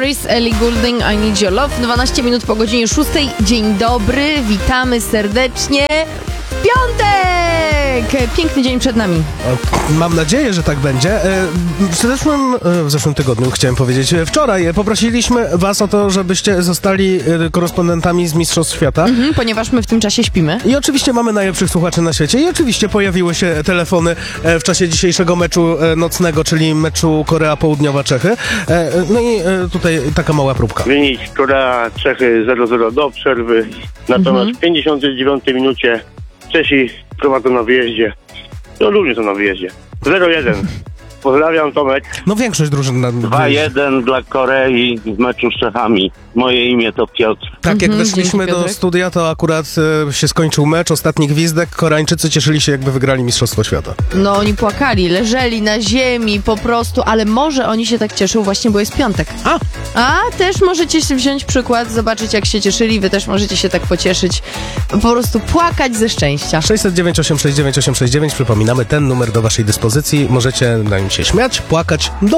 Paris, Ellie Goulding, I Need Your Love. 12 minut po godzinie 6. Dzień dobry, witamy serdecznie. Piątek! Piękny dzień przed nami. Mam nadzieję, że tak będzie. W zeszłym tygodniu, chciałem powiedzieć, wczoraj poprosiliśmy was o to, żebyście zostali korespondentami z Mistrzostw Świata. Ponieważ my w tym czasie śpimy. I oczywiście mamy najlepszych słuchaczy na świecie i oczywiście pojawiły się telefony w czasie dzisiejszego meczu nocnego, czyli meczu Korea Południowa-Czechy. No i tutaj taka mała próbka. Wynik Korea-Czechy 0-0 do przerwy, natomiast w 59 minucie Czesi prowadzą na wyjeździe. No ludzie są na wyjeździe. 0-1. Pozdrawiam, Tomek. No większość drużyn na 2-1 dla Korei w meczu z Czechami. Moje imię to Piotr. Tak, jak weszliśmy dzięki, do Piotrek. studia, to akurat się skończył mecz, ostatni gwizdek. Koreańczycy cieszyli się, jakby wygrali Mistrzostwo Świata. No oni płakali, leżeli na ziemi po prostu, ale może oni się tak cieszą właśnie, bo jest piątek. A też możecie się wziąć przykład, zobaczyć jak się cieszyli, wy też możecie się tak pocieszyć, po prostu płakać ze szczęścia. 609 869 869, przypominamy, ten numer do waszej dyspozycji. Możecie na nim się śmiać, płakać,